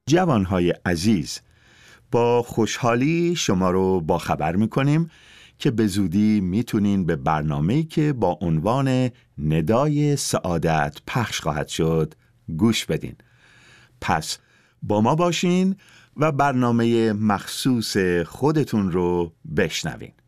جوانهای عزیز، با خوشحالی شما رو باخبر میکنیم که به زودی میتونین به برنامه‌ای که با عنوان ندای سعادت پخش خواهد شد گوش بدین. پس با ما باشین و برنامه مخصوص خودتون رو بشنوین.